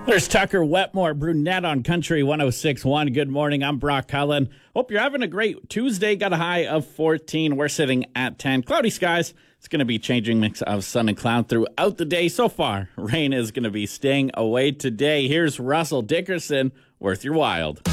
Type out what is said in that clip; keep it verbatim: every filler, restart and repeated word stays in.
There's Tucker Wetmore, Brunette on Country one oh six point one. Good morning. I'm Brock Cullen. Hope you're having a great Tuesday. Got a high of fourteen. We're sitting at ten. Cloudy skies. It's going to be changing mix of sun and cloud throughout the day. So far, rain is going to be staying away today. Here's Russell Dickerson, Worth Your Wild.